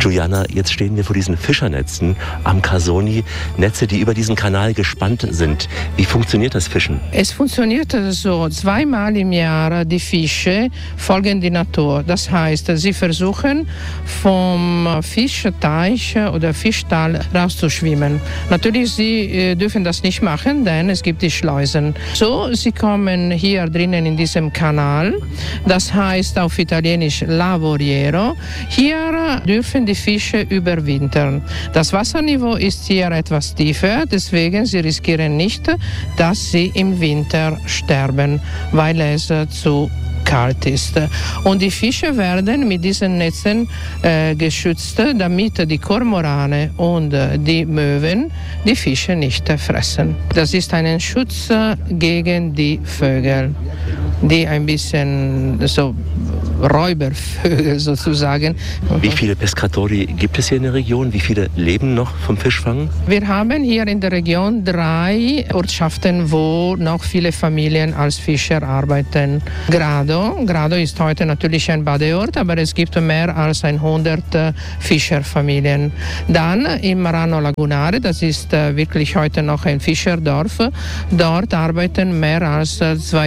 Juliana, jetzt stehen wir vor diesen Fischernetzen am Casoni, Netze, die über diesen Kanal gespannt sind. Wie funktioniert das Fischen? Es funktioniert so, zweimal im Jahr die Fische folgen die Natur. Das heißt, sie versuchen vom Fischteich oder Fischtal rauszuschwimmen. Natürlich, sie dürfen das nicht machen, denn es gibt die Schleusen. So, sie kommen hier drinnen in diesem Kanal, das heißt auf Italienisch Lavoriero. Hier dürfen die Fische überwintern. Das Wasserniveau ist hier etwas tiefer, deswegen sie riskieren nicht, dass sie im Winter sterben, weil es zu kalt ist. Und die Fische werden mit diesen Netzen geschützt, damit die Kormorane und die Möwen die Fische nicht fressen. Das ist ein Schutz gegen die Vögel, die ein bisschen so Räubervögel sozusagen. Wie viele Pescatori gibt es hier in der Region? Wie viele leben noch vom Fischfang? Wir haben hier in der Region 3 Ortschaften, wo noch viele Familien als Fischer arbeiten. Grado ist heute natürlich ein Badeort, aber es gibt mehr als 100 Fischerfamilien. Dann im Marano Lagunare, das ist wirklich heute noch ein Fischerdorf. Dort arbeiten mehr als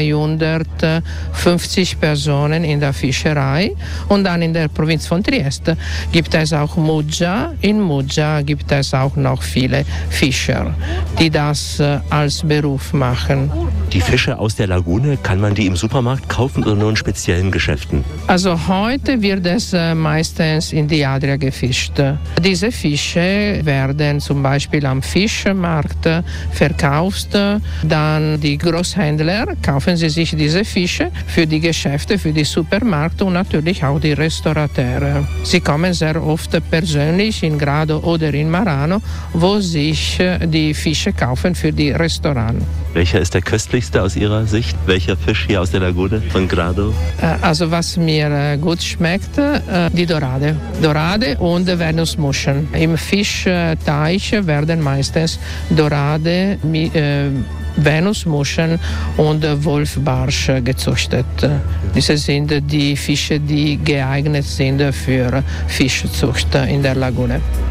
250 Personen in der Fischerei. Und dann in der Provinz von Trieste gibt es auch Muggia. In Muggia gibt es auch noch viele Fischer, die das als Beruf machen. Die Fische aus der Lagune, kann man die im Supermarkt kaufen oder nur in speziellen Geschäften? Also heute wird es meistens in die Adria gefischt. Diese Fische werden zum Beispiel am Fischmarkt verkauft. Dann die Großhändler kaufen sie sich diese Fische für die Geschäfte, für die Supermärkte und natürlich auch die Restaurateure. Sie kommen sehr oft persönlich in Grado oder in Marano, wo sich die Fische kaufen für die Restaurants. Welcher ist der köstlichste aus Ihrer Sicht? Welcher Fisch hier aus der Lagune von Grado? Also was mir gut schmeckt, die Dorade. Dorade und Venusmuscheln. Im Fischteich werden meistens Dorade, Venusmuscheln und Wolfbarsch gezüchtet. Diese sind die Fische, die geeignet sind für Fischzucht in der Lagune.